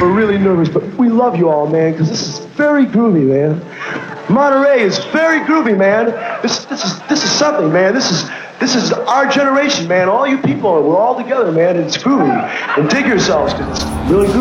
We're really nervous, but we love you all, man, because this is very groovy, man. Monterey is very groovy, man. This is something, man. This is our generation, man. All you people, we're all together, man. It's groovy. And dig yourselves, because it's really groovy.